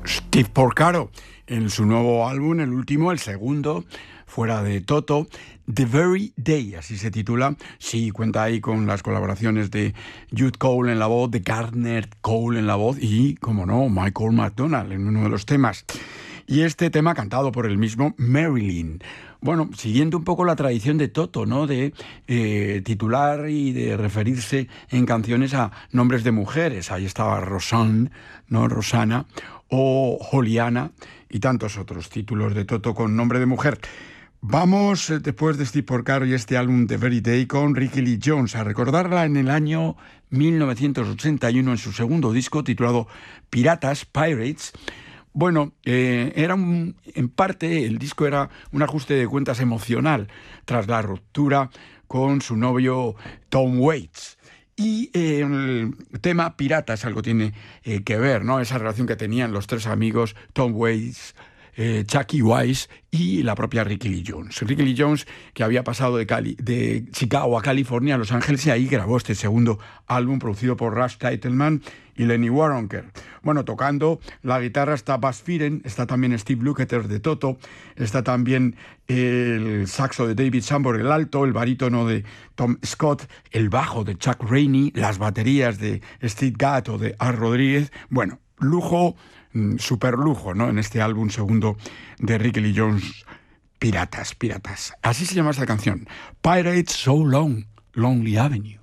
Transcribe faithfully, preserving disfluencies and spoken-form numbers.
Steve Porcaro en su nuevo álbum, el último, el segundo, fuera de Toto, The Very Day, así se titula. Sí, cuenta ahí con las colaboraciones de Jude Cole en la voz, de Gardner Cole en la voz y, como no, Michael McDonald en uno de los temas. Y este tema cantado por el mismo Marilyn. Bueno, siguiendo un poco la tradición de Toto, ¿no? De eh, titular y de referirse en canciones a nombres de mujeres. Ahí estaba Rosanne, ¿no? Rosana, o Juliana, y tantos otros títulos de Toto con nombre de mujer. Vamos, eh, después de Steve Porcaro y este álbum The Very Day, con Rickie Lee Jones, a recordarla en el año mil novecientos ochenta y uno en su segundo disco titulado Piratas, Pirates. Bueno, eh, era un, en parte el disco era un ajuste de cuentas emocional tras la ruptura con su novio Tom Waits. Y eh, el tema Piratas algo tiene eh, que ver, ¿no? Esa relación que tenían los tres amigos, Tom Waits, eh, Chucky Wise y la propia Rickie Lee Jones. Rickie Lee Jones, que había pasado de, Cali, de Chicago a California, a Los Ángeles, y ahí grabó este segundo álbum producido por Russ Titelman y Lenny Waronker. Bueno, tocando la guitarra está Buzz Fearon, está también Steve Lukather de Toto, está también el saxo de David Sanborn, el alto, el barítono de Tom Scott, el bajo de Chuck Rainey, las baterías de Steve Gadd o de Art Rodríguez. Bueno, lujo, super lujo, ¿no? En este álbum segundo de Rickie Lee Jones, Piratas, Piratas. Así se llama esta canción. Pirates So Long, Lonely Avenue.